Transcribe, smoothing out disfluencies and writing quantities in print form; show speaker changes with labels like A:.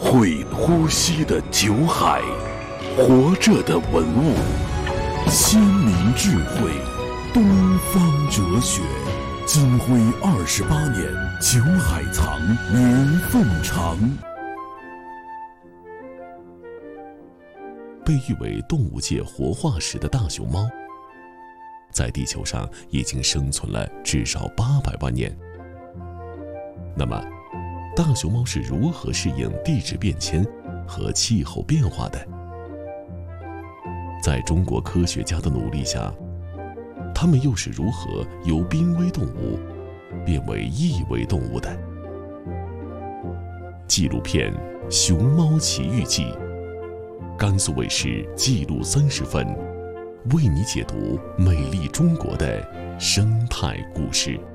A: 会呼吸的酒海，活着的文物，先民智慧，东方哲学。金辉28年，酒海藏年份长。
B: 被誉为动物界活化石的大熊猫，在地球上已经生存了至少800万年。那么，大熊猫是如何适应地质变迁和气候变化的？在中国科学家的努力下，它们又是如何由濒危动物变为易危动物的？纪录片《熊猫奇遇记》，甘肃卫视记录30分，为你解读美丽中国的生态故事。